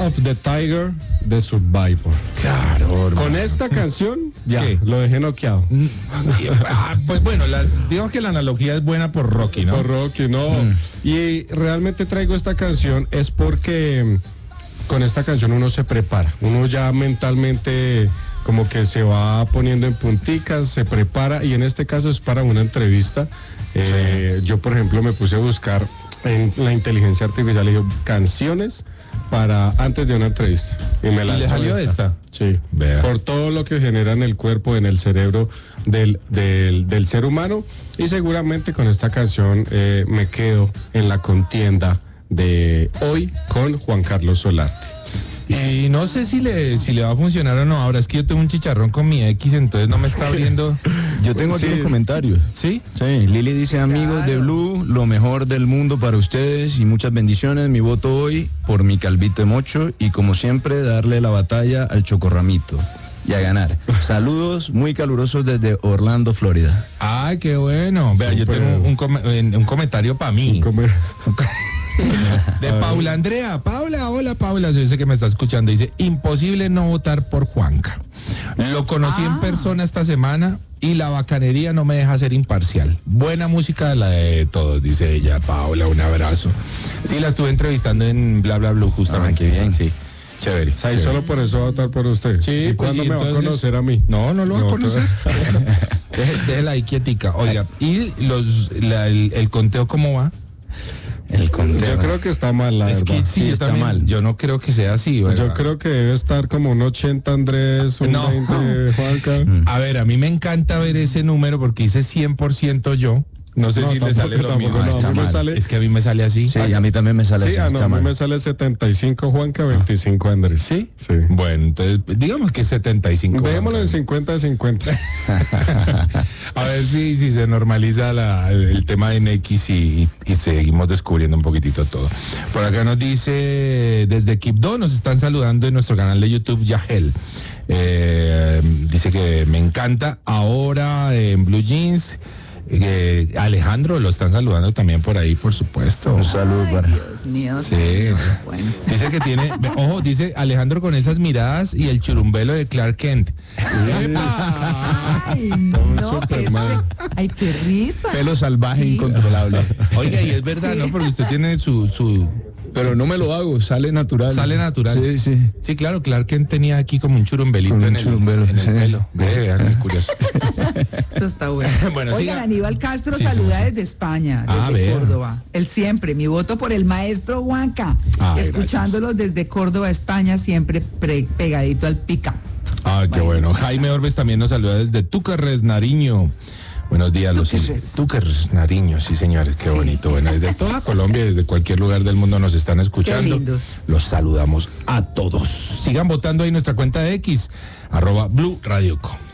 of the Tiger de Survivor. Claro, Con esta canción, ya, ¿qué? lo dejé noqueado. Pues bueno, digamos que la analogía es buena por Rocky, ¿no? Por Rocky, no. Y realmente traigo esta canción es porque con esta canción uno se prepara. Uno ya mentalmente como que se va poniendo en punticas, se prepara, y en este caso es para una entrevista. Yo, por ejemplo, me puse a buscar en la inteligencia artificial, digo, canciones para antes de una entrevista. Y me le salió esta. Sí. Vea. Por todo lo que genera en el cuerpo, en el cerebro del ser humano. Y seguramente con esta canción me quedo en la contienda de hoy con Juan Carlos Solarte. Y no sé si le va a funcionar o no. Ahora es que yo tengo un chicharrón con mi X, entonces no me está abriendo. Yo tengo aquí Sí. los comentarios. ¿Sí? Sí, Lili dice, amigos de Blue, lo mejor del mundo para ustedes y muchas bendiciones. Mi voto hoy por mi calvito de mocho y como siempre darle la batalla al chocorramito y a ganar. Saludos muy calurosos desde Orlando, Florida. Ay, qué bueno. Vea, yo Súper. tengo un comentario para mí. Comer. De Paula Andrea. Paula, hola Paula, yo sé que me está escuchando. Dice, imposible no votar por Juanca. Lo conocí en persona esta semana y la bacanería no me deja ser imparcial. Buena música la de todos, dice ella. Paula, un abrazo. Sí, la estuve entrevistando en Bla Bla Blue justamente. qué bien. Sí, chévere. O sea, y chévere. solo por eso va a votar por usted. Sí, ¿Y pues cuándo sí, me va a entonces- conocer a mí? No lo va a No, conocer. Déjela ahí quietica. Oiga, ¿y el conteo cómo va? El conteo. Yo creo que está mal, la Es verdad. que sí, yo está también, mal. yo no creo que sea así, ¿verdad? Yo creo que debe estar como un 80 Andrés, un No. 20 Juanca. A ver, a mí me encanta ver ese número porque dice 100% yo. No sé No, si le tampoco, sale lo tampoco, mismo. no, Está a mí me mal. sale- Es que a mí me sale así. Sí, a mí también me sale Sí, así, no, está a mí mal. me sale 75 Juanca, 25 Andrés. ¿Sí? Sí. Bueno, entonces, digamos que 75. Dejémoslo en 50-50. A ver si se normaliza el tema de X y seguimos descubriendo un poquitito todo. Por acá nos dice, desde Quibdó nos están saludando en nuestro canal de YouTube, Yahel. Dice que me encanta. Ahora en Blue Jeans, Alejandro lo están saludando también por ahí, por supuesto. Un saludo para... Dios mío. Sí. señor. Bueno. Dice que tiene, ojo, dice Alejandro con esas miradas y el churumbelo de Clark Kent. Ay, no, Superman. ay, qué risa. Pelo salvaje Sí. incontrolable. Oiga, y es verdad, ¿no? Porque usted tiene su Pero no me lo hago, sale natural. sale natural. Sí, sí. Sí, claro, Clark Kent tenía aquí como un churumbelito Como un en el, churumbelo, en el sí. pelo. Vea, qué curioso. Eso está bueno. Bueno, Oigan, siga. Aníbal Castro Sí, saluda sí. desde España, Ah, desde vea. Córdoba. Él siempre, mi voto por el maestro Juanca. Ay, Escuchándolos desde Córdoba, España, siempre pegadito al pica. Ah, qué bueno. Jaime Orbes también nos saluda desde Túquerres, Nariño. Buenos días, los Túquerres, Nariño, sí señores, qué Sí. bonito. Bueno, desde toda Colombia, desde cualquier lugar del mundo nos están escuchando. Qué lindos. Los saludamos a todos. Sigan votando ahí en nuestra cuenta de X, @Blue Radio Co.